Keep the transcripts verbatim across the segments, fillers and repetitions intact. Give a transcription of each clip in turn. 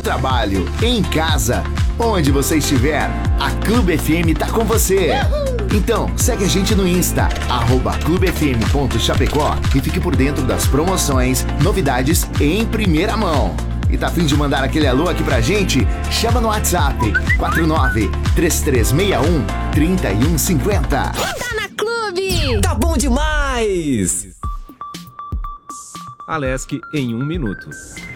trabalho, em casa, onde você estiver, a Clube F M tá com você. Então, segue a gente no Insta, arroba clubefm.chapecó e fique por dentro das promoções, novidades em primeira mão. E tá a fim de mandar aquele alô aqui pra gente? Chama no WhatsApp quatro nove três três seis um três um cinco zero. Tá na Clube! Tá bom demais! Alesc em um minuto.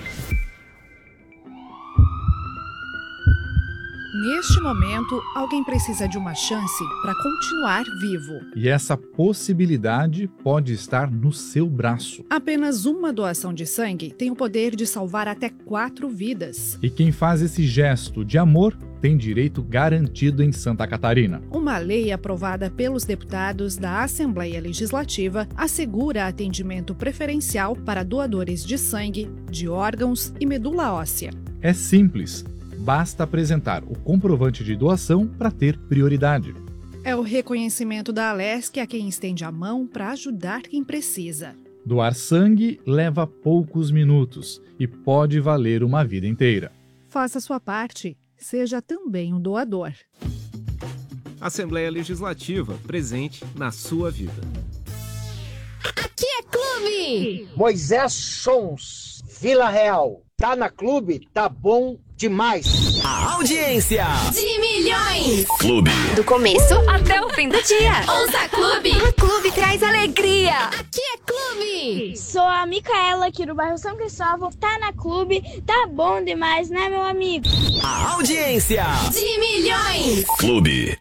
Neste momento, alguém precisa de uma chance para continuar vivo. E essa possibilidade pode estar no seu braço. Apenas uma doação de sangue tem o poder de salvar até quatro vidas. E quem faz esse gesto de amor tem direito garantido em Santa Catarina. Uma lei aprovada pelos deputados da Assembleia Legislativa assegura atendimento preferencial para doadores de sangue, de órgãos e medula óssea. É simples. Basta apresentar o comprovante de doação para ter prioridade. É o reconhecimento da Alesc a quem estende a mão para ajudar quem precisa. Doar sangue leva poucos minutos e pode valer uma vida inteira. Faça sua parte, seja também um doador. Assembleia Legislativa, presente na sua vida. Aqui é Clube! Moisés Sons, Vila Real. Tá na Clube? Tá bom demais. A audiência de milhões. Clube. Do começo até o fim do dia. Ouça Clube. A Clube traz alegria. Aqui é Clube. Sou a Micaela aqui do bairro São Cristóvão. Tá na Clube. Tá bom demais, né, meu amigo? A audiência de milhões. Clube.